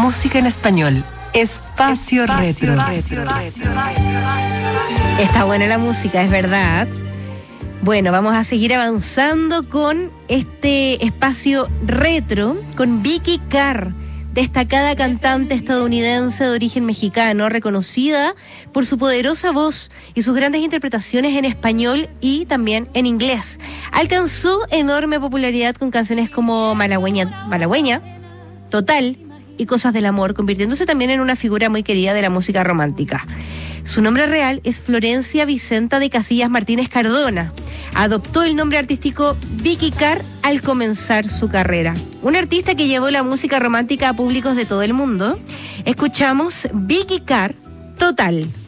música en español. Espacio Retro. Está buena la música, es verdad. Bueno, vamos a seguir avanzando con este espacio retro con Vicky Carr, destacada cantante estadounidense de origen mexicano, reconocida por su poderosa voz y sus grandes interpretaciones en español y también en inglés. Alcanzó enorme popularidad con canciones como Malagüeña, Total y Cosas del Amor, convirtiéndose también en una figura muy querida de la música romántica. Su nombre real es Florencia Vicenta de Casillas Martínez Cardona. Adoptó el nombre artístico Vicky Carr al comenzar su carrera. Una artista que llevó la música romántica a públicos de todo el mundo. Escuchamos Vicky Carr, Total.